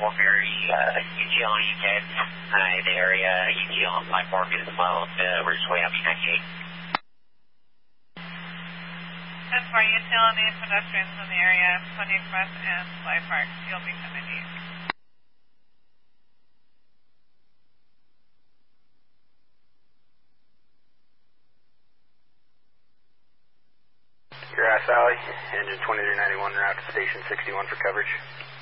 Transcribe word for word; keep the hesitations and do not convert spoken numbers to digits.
Ferry, uh, U T L and U ten uh, in the area, U T L and Fly Park as well. Uh, we're just way up to ninety-eight. ten four, U T L and eight pedestrians in the area, Pony Express and Fly Park, you'll be ten ninety-eight. Grass Valley, engine twenty-three ninety-one, route to station sixty-one for coverage.